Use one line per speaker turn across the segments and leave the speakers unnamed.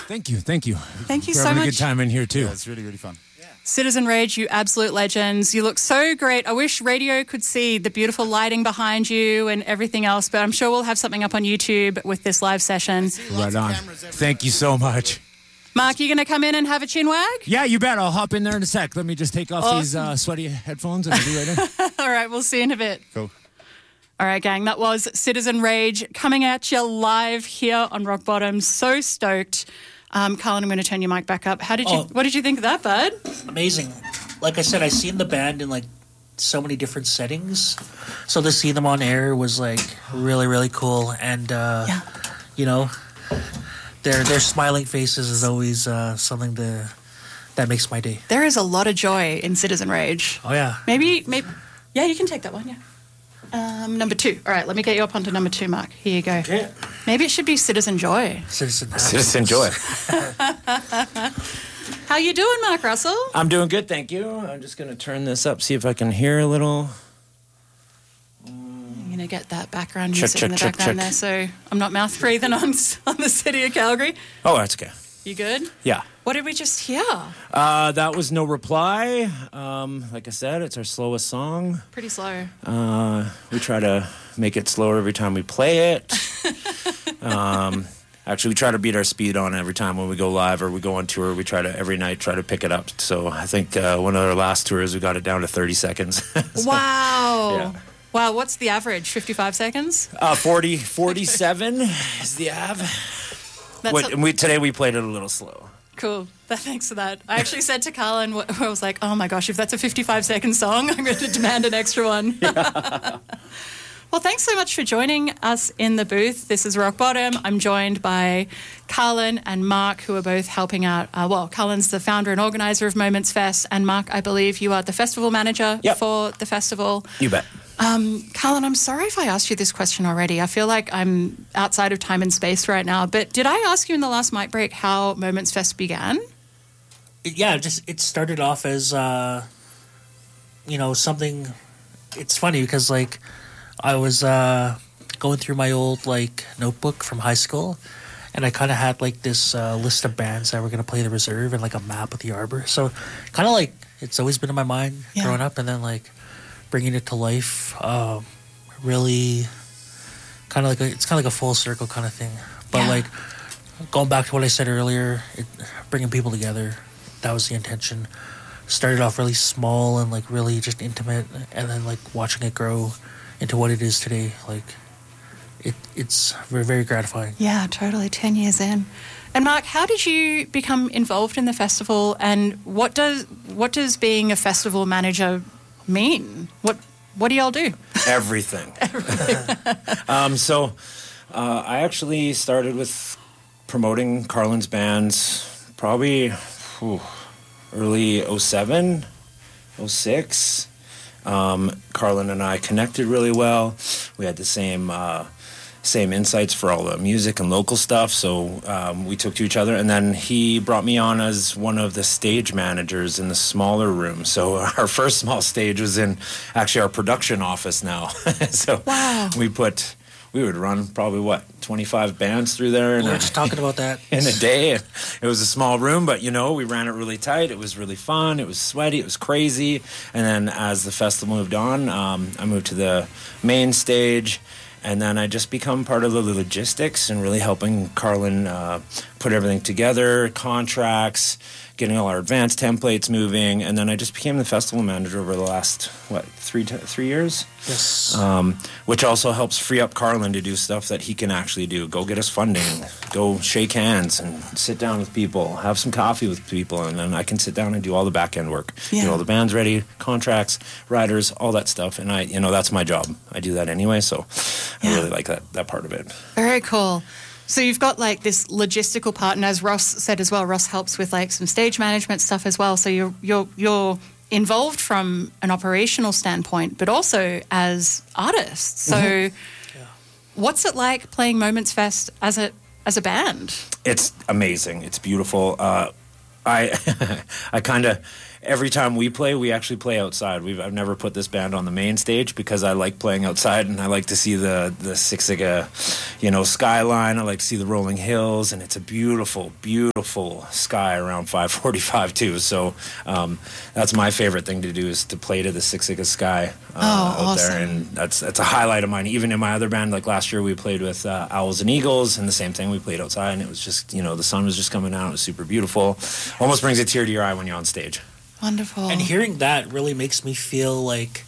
Thank you. Thank you.
Thank you
We're
so
having
much.
a good time in here, too.
Yeah, it's really, really fun.
Citizen Rage, you absolute legends. You look so great. I wish radio could see the beautiful lighting behind you and everything else, but I'm sure we'll have something up on YouTube with this live session.
Right on. Thank you so much.
Mark, you going to come in and have a chin wag?
Yeah, you bet. I'll hop in there in a sec. Let me just take off these sweaty headphones and I'll be right in.
All right, we'll see you in a bit.
Cool.
All right, gang, that was Citizen Rage coming at you live here on Rock Bottom. So stoked. Carlin, I'm going to turn your mic back up. What did you think of that, bud?
Amazing. Like I said, I seen the band in like so many different settings. So to see them on air was like really, really cool. And, you know, their smiling faces is always something that makes my day.
There is a lot of joy in Citizen Rage.
Oh, yeah.
Maybe, yeah, you can take that one, yeah. Number 2. All right, let me get you up onto number 2, Mark. Here you go.
Okay.
Maybe it should be Citizen Joy.
Citizen Joy.
How you doing, Mark Russell?
I'm doing good, thank you. I'm just going to turn this up, see if I can hear a little.
I'm going to get that background
Check,
music in the
check,
background
check.
there so I'm not mouth breathing on the city of Calgary.
Oh, that's okay.
You good?
Yeah.
What did we just hear?
That was No Reply. Like I said, it's our slowest song.
Pretty slow.
We try to make it slower every time we play it. Actually, we try to beat our speed on it every time when we go live or we go on tour. We try to every night try to pick it up. So I think one of our last tours we got it down to 30 seconds. So,
Wow.
Yeah.
Wow, what's the average? 55 seconds?
47 is the av. Today we played it a little slow.
Cool. Thanks for that. I actually said to Carlin, I was like, oh my gosh, if that's a 55-second song, I'm going to demand an extra one. Yeah. Well, thanks so much for joining us in the booth. This is Rock Bottom. I'm joined by Carlin and Mark, who are both helping out. Carlin's the founder and organizer of Moments Fest, and Mark, I believe you are the festival manager for the festival.
You bet.
Carlin, I'm sorry if I asked you this question already. I feel like I'm outside of time and space right now, but did I ask you in the last mic break how Moments Fest began?
Yeah, it started off as, something. It's funny because, like, I was going through my old, like, notebook from high school, and I kind of had, like, this list of bands that were going to play the Reserve and, like, a map of the Arbor. So kind of, like, it's always been in my mind growing up, and then, like, bringing it to life, really kind of like a full circle kind of thing. But, like, going back to what I said earlier, bringing people together, that was the intention. Started off really small and, like, really just intimate, and then, like, watching it grow into what it is today, like, it's very, very gratifying.
Yeah, totally. 10 years in. And Mark, how did you become involved in the festival, and what does being a festival manager mean? What do y'all do?
Everything. I actually started with promoting Carlin's bands probably early 07, 06. Carlin and I connected really well. We had the same insights for all the music and local stuff, so we took to each other. And then he brought me on as one of the stage managers in the smaller room. So our first small stage was in actually our production office now. So
wow.
We would run probably 25 bands through there.
We were just talking about that
in a day. It was a small room, but we ran it really tight. It was really fun. It was sweaty. It was crazy. And then as the festival moved on, I moved to the main stage. And then I just become part of the logistics and really helping Carlin put everything together, contracts, getting all our advanced templates moving. And then I just became the festival manager over the last, 3 years?
Yes.
Which also helps free up Carlin to do stuff that he can actually do. Go get us funding, go shake hands and sit down with people, have some coffee with people, and then I can sit down and do all the back end work. Get all the bands ready, contracts, riders, all that stuff. And that's my job. I do that anyway, so I really like that part of it.
Very cool. So you've got like this logistical part, and as Ross said as well, Ross helps with like some stage management stuff as well. So you're involved from an operational standpoint, but also as artists. So what's it like playing Moments Fest as a band?
It's amazing. It's beautiful. I kind of every time we play, we actually play outside. I've never put this band on the main stage because I like playing outside, and I like to see the Siksika, skyline. I like to see the rolling hills, and it's a beautiful, beautiful sky around 5:45 too. So that's my favorite thing to do, is to play to the Siksika sky out
awesome.
there, and that's a highlight of mine. Even in my other band, like last year, we played with Owls and Eagles, and the same thing. We played outside, and it was just the sun was just coming out. It was super beautiful. Almost brings a tear to your eye when you're on stage.
Wonderful.
And hearing that really makes me feel like,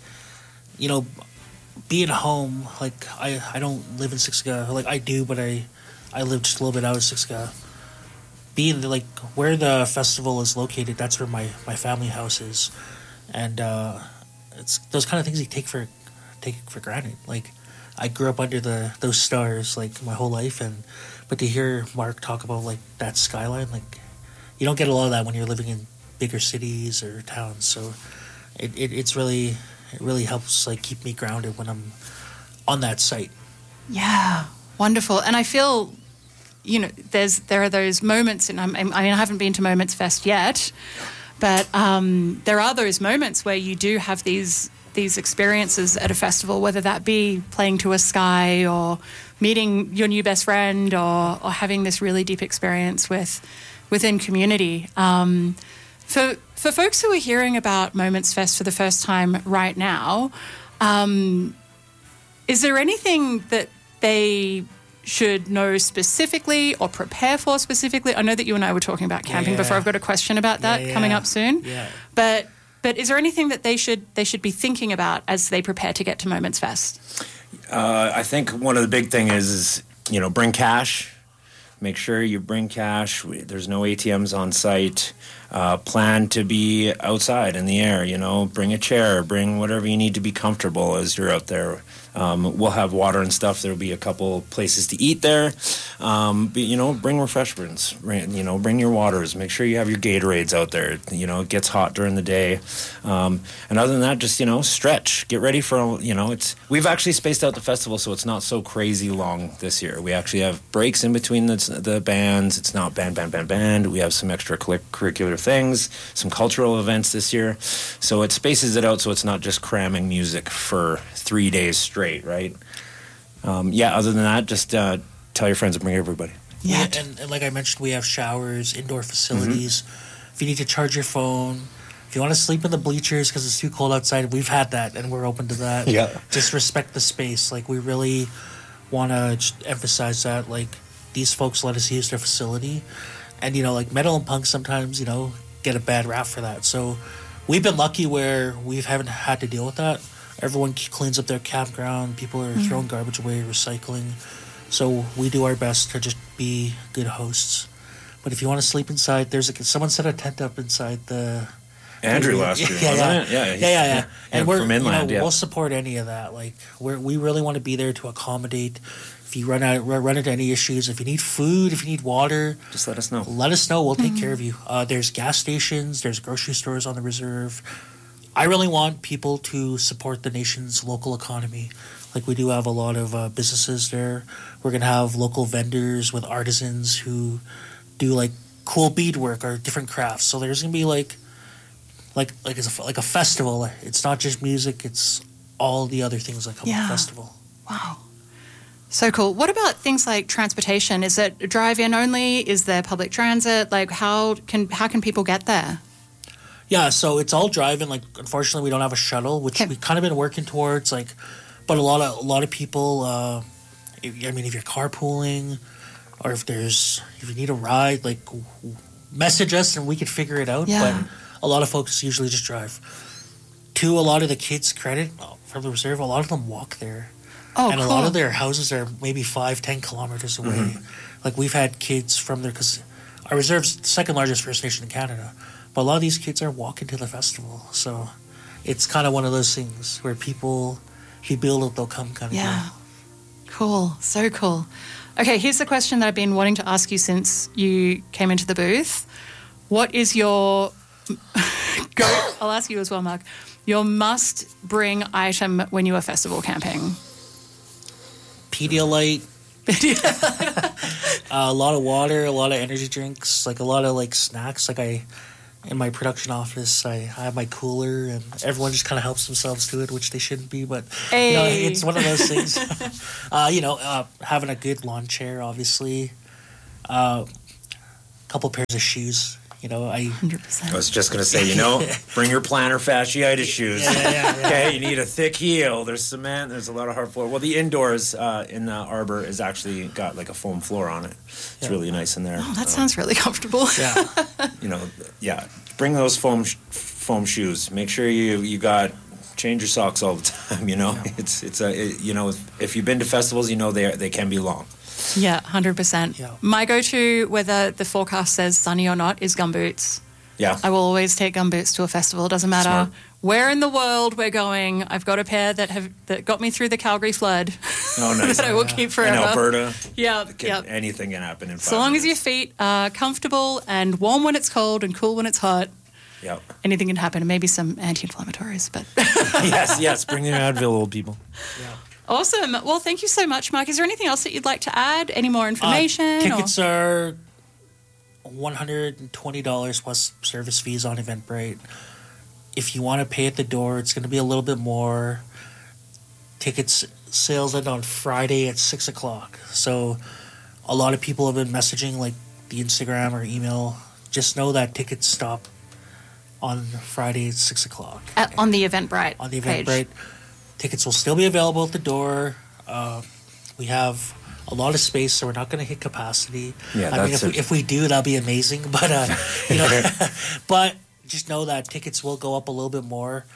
being home, like I don't live in Siksika. Like I do, but I live just a little bit out of Siksika. Being like where the festival is located, that's where my family house is. And it's those kind of things you take for granted. Like I grew up under those stars like my whole life, but to hear Mark talk about like that skyline, like you don't get a lot of that when you're living in bigger cities or towns. So it really helps like keep me grounded when I'm on that site.
Yeah, wonderful. And I feel, there are those moments, and I haven't been to Moments Fest yet, but there are those moments where you do have these experiences at a festival, whether that be playing to a sky or meeting your new best friend or having this really deep experience within community. For folks who are hearing about Moments Fest for the first time right now, is there anything that they should know specifically or prepare for specifically? I know that you and I were talking about camping before. I've got a question about that coming up soon.
Yeah.
But is there anything that they should be thinking about as they prepare to get to Moments Fest?
I think one of the big thing is bring cash. Make sure you bring cash. There's no ATMs on site. Plan to be outside in the air. Bring a chair. Bring whatever you need to be comfortable as you're out there. We'll have water and stuff. There'll be a couple places to eat there. But, bring refreshments. Bring your waters. Make sure you have your Gatorades out there. It gets hot during the day. And other than that, just, stretch. Get ready for, we've actually spaced out the festival, so it's not so crazy long this year. We actually have breaks in between the bands. It's not band. We have some extracurricular things, some cultural events this year. So it spaces it out so it's not just cramming music for 3 days straight, right? Other than that, just tell your friends and bring everybody.
Yeah, and like I mentioned, we have showers, indoor facilities. If you need to charge your phone, if you want to sleep in the bleachers because it's too cold outside, we've had that, and we're open to that.
Yeah.
Just respect the space. Like, we really want to emphasize that, like, these folks let us use their facility. And, like, metal and punk sometimes, get a bad rap for that. So we've been lucky where we haven't had to deal with that. Everyone cleans up their campground. People are throwing garbage away, recycling. So we do our best to just be good hosts. But if you want to sleep inside, someone set a tent up inside the...
Andrew last year, wasn't it?
Yeah. And we're
from inland.
we'll support any of that. Like we really want to be there to accommodate. If you run into any issues, if you need food, if you need water,
just let us know.
Let us know. We'll take care of you. There's gas stations. There's grocery stores on the reserve. I really want people to support the nation's local economy. Like, we do have a lot of businesses there. We're going to have local vendors with artisans who do, like, cool beadwork or different crafts. So there's going to be, like a festival. It's not just music. It's all the other things that come with the festival.
Wow. So cool. What about things like transportation? Is it drive-in only? Is there public transit? Like, how can people get there?
Yeah, so it's all driving. Like, unfortunately, we don't have a shuttle, which we've kind of been working towards. Like, but a lot of people. If you're carpooling, or if you need a ride, like, message us and we could figure it out.
Yeah.
But a lot of folks usually just drive. To a lot of the kids' credit from the reserve, a lot of them walk there.
Oh,
and
cool.
a lot of their houses are maybe 5-10 kilometers away. Like, we've had kids from there, because our reserve's the second largest First Nation in Canada. But a lot of these kids are walking to the festival. So it's kind of one of those things where people, if you build it, they'll come kind of
Yeah. Cool. So cool. Okay, here's the question that I've been wanting to ask you since you came into the booth. What is your... I'll ask you as well, Mark. Your must-bring item when you are festival camping?
Pedialyte. A lot of water, a lot of energy drinks, like a lot of like snacks. Like I in my production office. I have my cooler, and everyone just kind of helps themselves to it, which they shouldn't be. But it's one of those things. Having a good lawn chair, obviously. A couple pairs of shoes.
100%.
I was just going to say, bring your plantar fasciitis shoes.
Yeah.
Okay, you need a thick heel. There's cement. There's a lot of hard floor. Well, the indoors in the arbor is actually got like a foam floor on it. It's really nice in there.
Oh, that sounds really comfortable.
Yeah.
Bring those foam shoes. Make sure you change your socks all the time. If you've been to festivals, they can be long.
Yeah, 100%.
Yeah.
My go-to, whether the forecast says sunny or not, is gumboots.
Yeah.
I will always take gumboots to a festival. Doesn't matter
Smart.
where in the world we're going. I've got a pair that got me through the Calgary flood.
Oh, nice.
that I will keep
In
forever.
Alberta,
Yeah.
anything can happen in 5
So long as your
minutes.
feet are comfortable and warm when it's cold and cool when it's hot,
Yep.
anything can happen. And maybe some anti-inflammatories, but...
Yes. Bring your Advil, old people.
Yeah.
Awesome. Well, thank you so much, Mark. Is there anything else that you'd like to add? Any more information?
Tickets are $120 plus service fees on Eventbrite. If you want to pay at the door, it's going to be a little bit more. Tickets sales end on Friday at 6 o'clock. So a lot of people have been messaging like the Instagram or email. Just know that tickets stop on Friday at 6 o'clock.
On the Eventbrite
On the
page.
Eventbrite. Tickets will still be available at the door. We have a lot of space, so we're not going to hit capacity.
Yeah,
I mean,
that's
if we do, that'll be amazing. But but just know that tickets will go up a little bit more.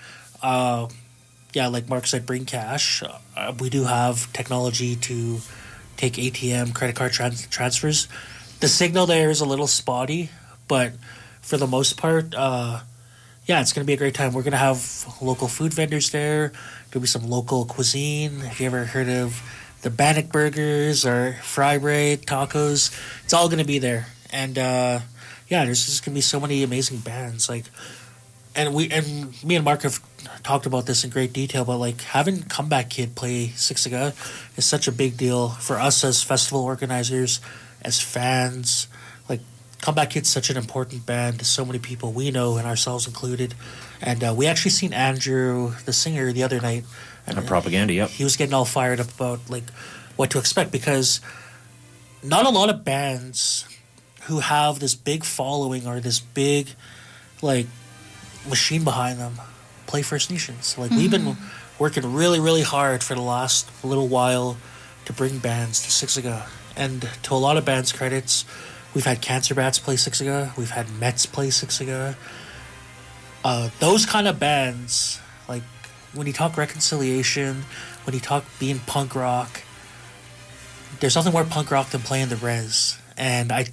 Like Mark said, bring cash. We do have technology to take ATM, credit card transfers. The signal there is a little spotty, but for the most part, it's going to be a great time. We're going to have local food vendors there. There'll be some local cuisine. Have you ever heard of the Bannock Burgers or Fry Bread, tacos? It's all going to be there. And there's just going to be so many amazing bands. And me and Mark have talked about this in great detail, but having Comeback Kid play Sixiga is such a big deal for us as festival organizers, as fans. Comeback Kid's such an important band to so many people we know, and ourselves included. And we actually seen Andrew, the singer, the other night.
And Propaganda, yep.
He was getting all fired up about what to expect, because not a lot of bands who have this big following or this big machine behind them play First Nations. We've been working really, really hard for the last little while to bring bands to Sixiga. And to a lot of bands' credits, we've had Cancer Bats play Sixiga. We've had Mets play Sixiga. Those kind of bands, when you talk reconciliation, when you talk being punk rock, there's nothing more punk rock than playing the Res. And I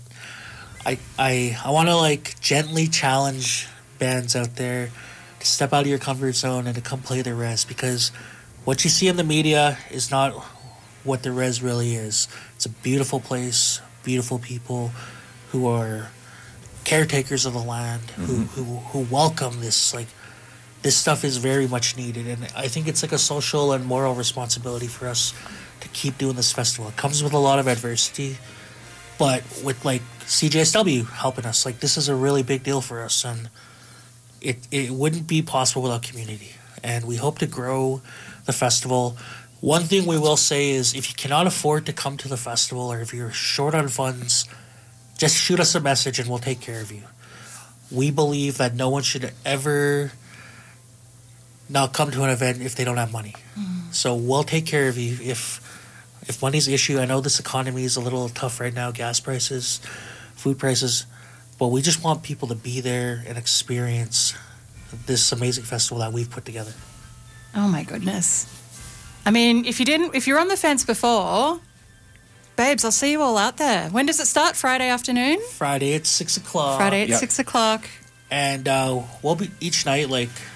want to gently challenge bands out there to step out of your comfort zone and to come play the Res, because what you see in the media is not what the Res really is. It's a beautiful place, beautiful people who are caretakers of the land, who welcome this. This stuff is very much needed, and I think it's a social and moral responsibility for us to keep doing this festival. It comes with a lot of adversity, but with CJSW helping us, this is a really big deal for us, and it wouldn't be possible without community. And we hope to grow the festival. One thing we will say is, if you cannot afford to come to the festival, or if you're short on funds, just shoot us a message and we'll take care of you. We believe that no one should ever not come to an event if they don't have money. So we'll take care of you if money's the issue. I know this economy is a little tough right now, gas prices, food prices, but we just want people to be there and experience this amazing festival that we've put together.
Oh my goodness. I mean, if you're on the fence before, babes, I'll see you all out there. When does it start? Friday afternoon?
Friday at 6 o'clock.
Friday at 6 o'clock.
And we'll be each night,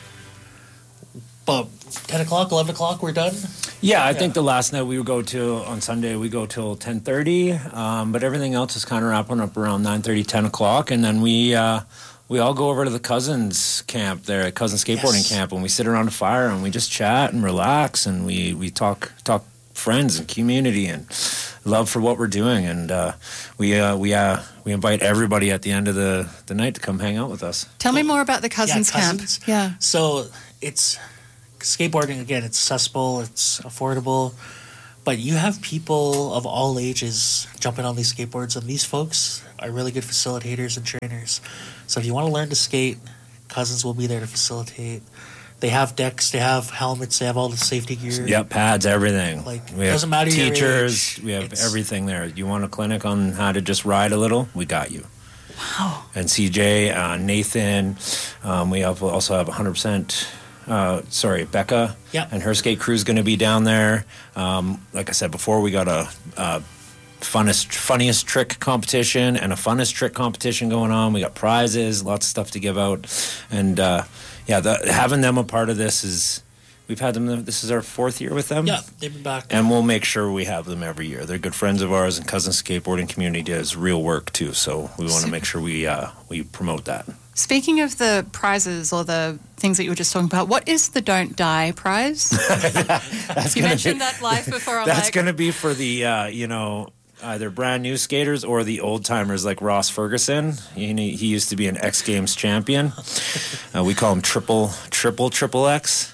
about 10 o'clock, 11 o'clock, we're done.
Yeah, I think the last night we go till, on Sunday, we go till 10:30, but everything else is kind of wrapping up around 9:30, 10 o'clock, and then we all go over to the Cousins camp there, Cousins skateboarding camp, and we sit around a fire and we just chat and relax, and we talk friends and community and love for what we're doing. And we invite everybody at the end of the night to come hang out with us.
Tell me more about the Cousins Camp. Yeah.
So it's skateboarding, again, it's accessible, it's affordable, but you have people of all ages jumping on these skateboards, and these folks are really good facilitators and trainers. So if you want to learn to skate, Cousins will be there to facilitate. They have decks, they have helmets, they have all the safety gear.
Yep, pads, everything.
Like,
we have
doesn't matter your
teachers,
age.
we have everything there. You want a clinic on how to just ride a little? We got you.
Wow.
And CJ, Nathan, we also have 100%. Becca.
Yep.
And her skate crew's going to be down there. Like I said before, we got a funniest trick competition and a funnest trick competition going on. We got prizes, lots of stuff to give out, and having them a part of this is. We've had them. This is our 4th year with them.
Yeah, they've been back.
And we'll make sure we have them every year. They're good friends of ours, and Cousins Skateboarding Community does real work too. So we want to make sure we promote that.
Speaking of the prizes or the things that you were just talking about, what is the Don't Die prize? You mentioned that live before.
That's going to be for the either brand new skaters or the old timers like Ross Ferguson. He used to be an X Games champion. We call him triple X.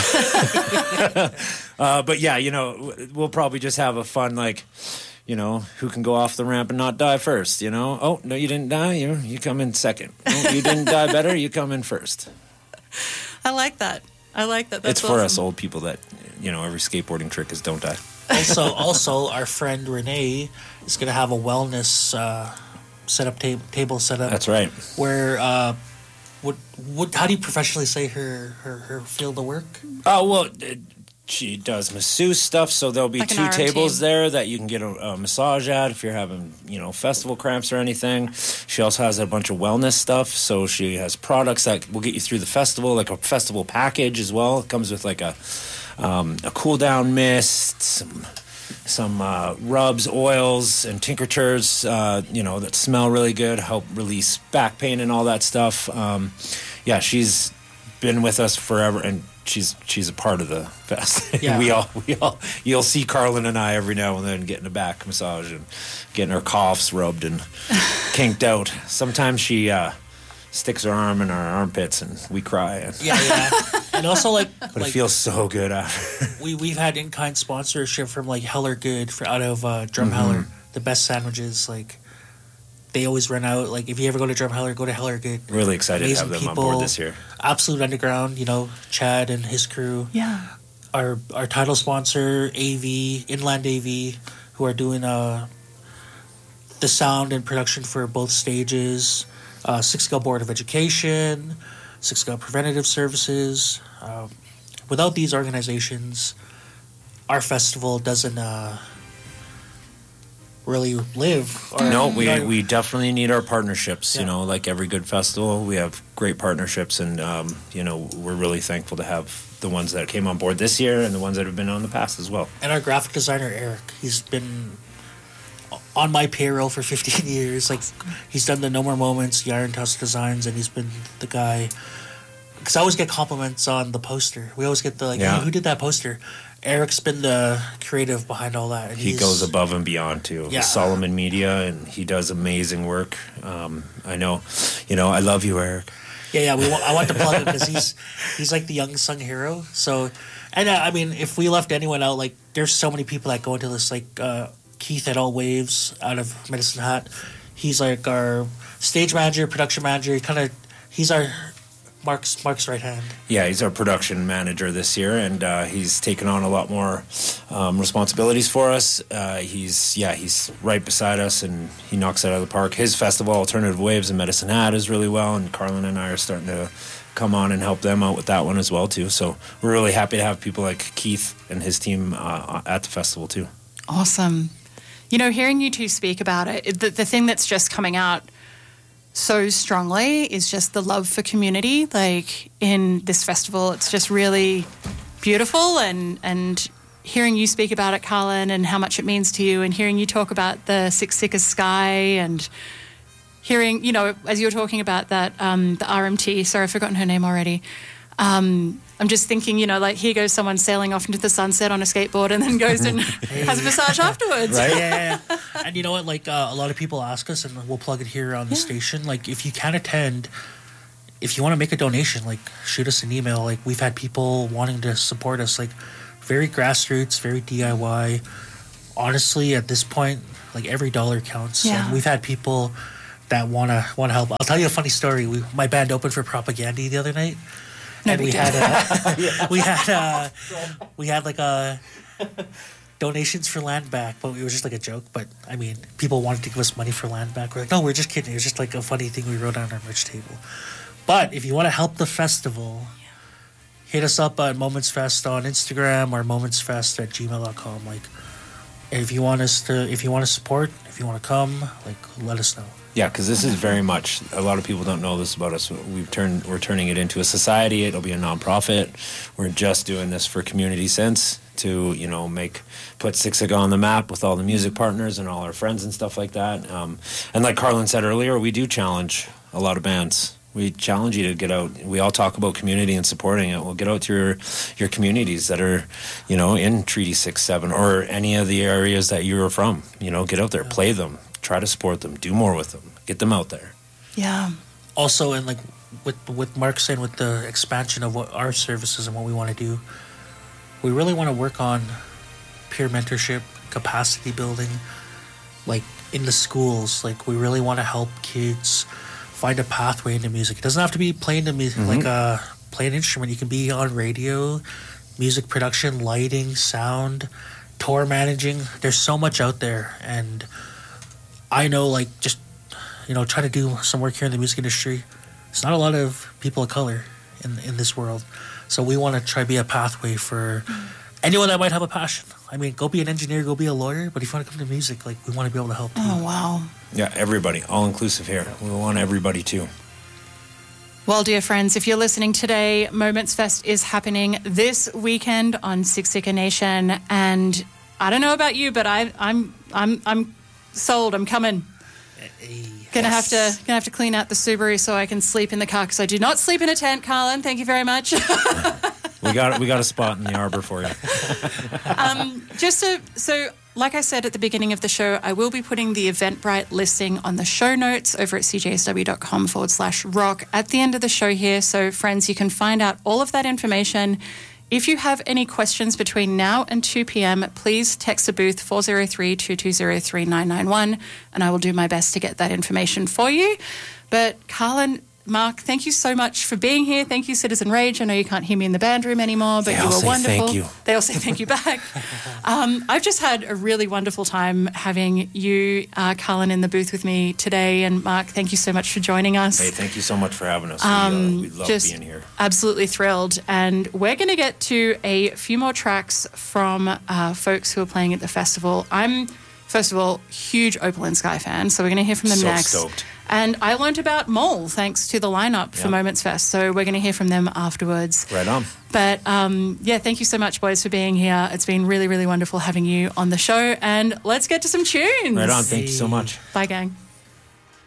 But yeah, we'll probably just have a fun, who can go off the ramp and not die first, Oh, no, you didn't die, you come in second. Oh, you didn't die better, you come in first.
I like that. That's
it's for
awesome.
us old people that, every skateboarding trick is don't die.
Also, our friend Renee is going to have a wellness table set up.
That's right.
Where how do you professionally say her field of work?
Oh, well, she does masseuse stuff, so there'll be
like
2 tables there that you can get a massage at if you're having, festival cramps or anything. She also has a bunch of wellness stuff, so she has products that will get you through the festival, like a festival package as well. It comes with like a cool down mist, some rubs, oils, and tinctures, that smell really good, help release back pain and all that stuff. She's been with us forever, and she's a part of the fest.
Yeah.
You'll see Carlin and I every now and then getting a back massage and getting her coughs rubbed and kinked out. Sometimes she sticks her arm in our armpits and we cry.
And also
but it feels so good after.
We've had in-kind sponsorship from like Heller Good out of Drumheller, the best sandwiches. Like they always run out. Like if you ever go to Drumheller, go to Heller Good.
Really excited to have them on board this year.
Absolute Underground, Chad and his crew.
Yeah.
Our title sponsor, Inland AV, who are doing the sound and production for both stages. Siksika Board of Education, Siksika Preventative Services. Without these organizations, our festival doesn't really live.
We definitely need our partnerships. Yeah. Like every good festival, we have great partnerships, and we're really thankful to have the ones that came on board this year and the ones that have been on the past as well.
And our graphic designer Eric, he's been on my payroll for 15 years. Like he's done the No More Moments, the Iron Tusk designs, and he's been the guy. Because I always get compliments on the poster. We always get the hey, who did that poster? Eric's been the creative behind all that. And
he goes above and beyond too.
Yeah.
With Solomon Media, and he does amazing work. I know, I love you, Eric.
Yeah. I want to plug him because he's like the young sung hero. So, and I mean, if we left anyone out, like there's so many people that go into this Keith at All Waves out of Medicine Hat. He's like our stage manager, production manager. He's our Mark's right hand. Yeah,
he's our production manager this year, and he's taken on a lot more responsibilities for us. He's right beside us, and he knocks it out of the park. His festival, Alternative Waves in Medicine Hat, is really well, and Carlin and I are starting to come on and help them out with that one as well too. So we're really happy to have people like Keith and his team at the festival too.
Awesome. Hearing you two speak about it, the thing that's just coming out so strongly is just the love for community. Like in this festival, it's just really beautiful, and hearing you speak about it, Carlin, and how much it means to you, and hearing you talk about the Siksika Sky, and hearing, as you were talking about that, the RMT, sorry, I've forgotten her name already, I'm just thinking, like here goes someone sailing off into the sunset on a skateboard and then goes and has a massage afterwards.
Right? Yeah. And you know what? Like a lot of people ask us, and we'll plug it here on the station. Like if you can attend, if you want to make a donation, like shoot us an email. Like we've had people wanting to support us, like very grassroots, very DIY. Honestly, at this point, like every dollar counts.
Yeah.
And we've had people that want to help. I'll tell you a funny story. My band opened for Propaganda the other night. And we had like donations for land back, but it was just like a joke. But I mean, people wanted to give us money for land back. We're like, no, we're just kidding. It was just like a funny thing we wrote on our merch table. But if you want to help the festival, hit us up at Moments Fest on Instagram or momentsfest@gmail.com. Like, if you want to support, if you want to come, like, let us know.
Yeah, because this is very much, a lot of people don't know this about us. We're turning it into a society. It'll be a nonprofit. We're just doing this for community sense to, put Siksika on the map with all the music partners and all our friends and stuff like that. And like Carlin said earlier, we do challenge a lot of bands. We challenge you to get out. We all talk about community and supporting it. Well, get out to your communities that are, in Treaty 6-7 or any of the areas that you're from. Get out there, play them. Try to support them, do more with them, get them out there.
Yeah.
Also, and like with Mark saying, with the expansion of what our services and what we want to do, we really want to work on peer mentorship, capacity building, like in the schools. Like we really want to help kids find a pathway into music. It doesn't have to be playing the music, like play an instrument. You can be on radio, music production, lighting, sound, tour managing. There's so much out there, and I know, like, just, trying to do some work here in the music industry, it's not a lot of people of color in this world. So we want to try to be a pathway for anyone that might have a passion. I mean, go be an engineer, go be a lawyer, but if you want to come to music, like, we want to be able to help you.
Oh, wow.
Yeah, everybody, all inclusive here. We want everybody too.
Well, dear friends, if you're listening today, Moments Fest is happening this weekend on Siksika Nation, and I don't know about you, but I'm sold. I'm coming. Gonna have to clean out the Subaru so I can sleep in the car, because I do not sleep in a tent, Carlin. Thank you very much.
We got a spot in the arbor for you.
So like I said at the beginning of the show, I will be putting the Eventbrite listing on the show notes over at cjsw.com/rock at the end of the show here. So friends, you can find out all of that information. If you have any questions between now and 2 p.m., please text the booth 403-220-3991, and I will do my best to get that information for you. But Carlin, Mark, thank you so much for being here. Thank you, Citizen Rage. I know you can't hear me in the band room anymore, but you were wonderful.
Thank you.
They all say thank you back. I've just had a really wonderful time having you, Carlin, in the booth with me today. And Mark, thank you so much for joining us.
Hey, thank you so much for having us. We love being here.
Absolutely thrilled. And we're going to get to a few more tracks from folks who are playing at the festival. I'm, first of all, huge Opal and Sky fan, so we're going to hear from them next.
Stoked.
And I learned about Mole thanks to the lineup for Moments Fest, so we're going to hear from them afterwards.
Right on.
But thank you so much, boys, for being here. It's been really, really wonderful having you on the show, and let's get to some tunes.
Right on. Thank you so much.
Bye, gang.